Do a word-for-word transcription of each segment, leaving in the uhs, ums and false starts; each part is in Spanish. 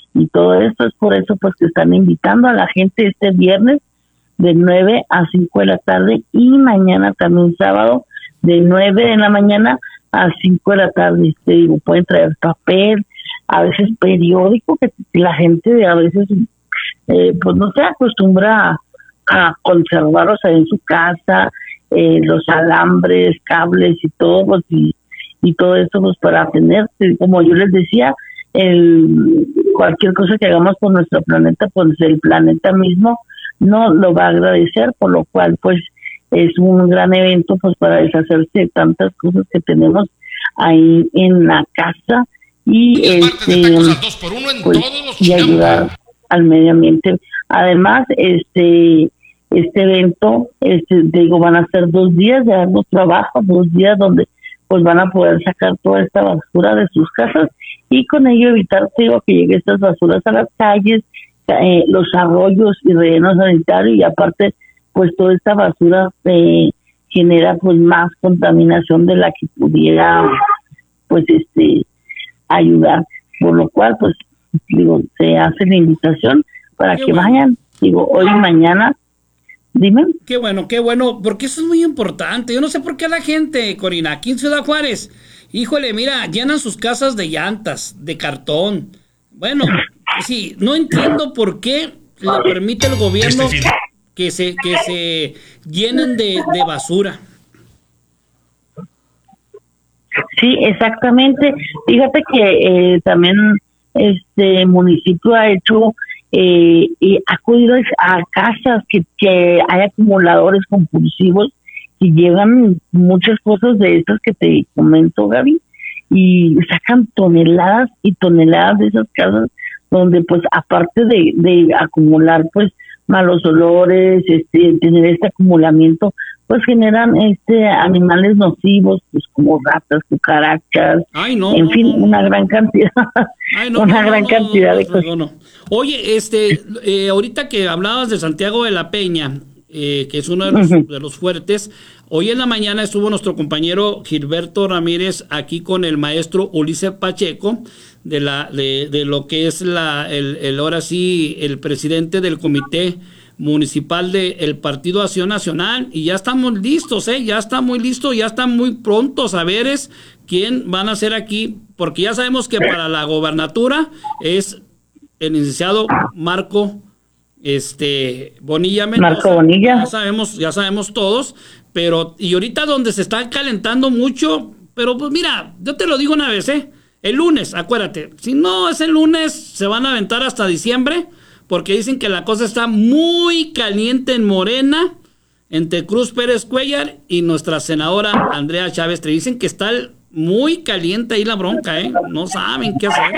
y todo esto. Es por eso pues que están invitando a la gente este viernes de nueve a cinco de la tarde y mañana también sábado de nueve de la mañana a cinco de la tarde. Te digo, pueden traer papel, a veces periódico, que la gente a veces eh, pues no se acostumbra a, a conservarlos ahí en su casa, eh, los alambres, cables y todo, pues, y, y todo esto pues para tener, como yo les decía, el cualquier cosa que hagamos por nuestro planeta, pues el planeta mismo no lo va a agradecer, por lo cual pues es un gran evento pues para deshacerse de tantas cosas que tenemos ahí en la casa y este pues y ayudar al medio ambiente. Además, este este evento, este digo, van a ser dos días de darnos trabajo, dos días donde pues van a poder sacar toda esta basura de sus casas y con ello evitar, digo, que lleguen estas basuras a las calles, eh, los arroyos y rellenos sanitarios, y aparte pues toda esta basura eh, genera pues más contaminación de la que pudiera pues este ayudar, por lo cual pues digo, se hace la invitación para qué que bueno. vayan, digo, hoy y mañana. Dime. Qué bueno, qué bueno, porque eso es muy importante. Yo no sé por qué la gente, Corina, aquí en Ciudad Juárez, híjole, mira, llenan sus casas de llantas, de cartón. Bueno, sí, no entiendo por qué le permite el gobierno que se que se llenen de, de basura. Sí, exactamente. Fíjate que eh, también este municipio ha hecho eh, y ha acudido a casas que, que hay acumuladores compulsivos y llevan muchas cosas de estas que te comento, Gaby, y sacan toneladas y toneladas de esas casas donde pues aparte de, de acumular pues malos olores, este tener este acumulamiento, pues generan este animales nocivos, pues como ratas, cucarachas, Ay, no, en no, fin, no. una gran cantidad, Ay, no, una no, gran no, cantidad no, de no, cosas. no, no. Oye, este, eh, ahorita que hablabas de Santiago de la Peña, eh, que es uno de los, Uh-huh. de los fuertes, hoy en la mañana estuvo nuestro compañero Gilberto Ramírez aquí con el maestro Ulises Pacheco, de la de, de lo que es la el, el ahora sí el presidente del comité municipal del Partido Acción Nacional, y ya estamos listos, eh, ya está muy listo, ya están muy prontos a ver es quién van a ser aquí, porque ya sabemos que para la gobernatura es el licenciado Marco este Bonilla Mendoza. Marco Bonilla. Ya sabemos, ya sabemos todos, pero y ahorita donde se está calentando mucho, pero pues mira, yo te lo digo una vez, eh, el lunes, acuérdate, si no es el lunes, se van a aventar hasta diciembre, porque dicen que la cosa está muy caliente en Morena, entre Cruz Pérez Cuellar y nuestra senadora Andrea Chávez. Te dicen que está muy caliente ahí la bronca, ¿eh? No saben qué hacer.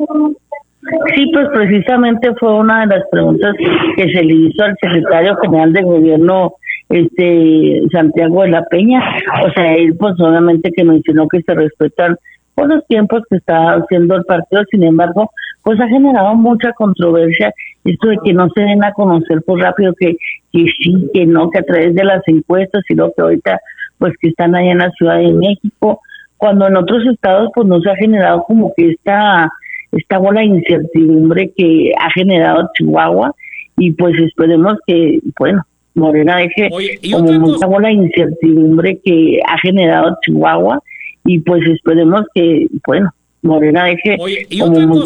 Sí, pues precisamente fue una de las preguntas que se le hizo al secretario general de gobierno, este Santiago de la Peña. O sea, él pues obviamente que mencionó que se respetan por los tiempos que está haciendo el partido. Sin embargo, pues ha generado mucha controversia esto de que no se den a conocer por rápido, que, que sí, que no, que a través de las encuestas, sino que ahorita pues que están allá en la Ciudad de México, cuando en otros estados pues no se ha generado como que esta esta bola de incertidumbre que ha generado Chihuahua, y pues esperemos que, bueno, Morena deje Oye, como cosa... mucha bola de incertidumbre que ha generado Chihuahua, y pues esperemos que, bueno, Morena deje Oye, como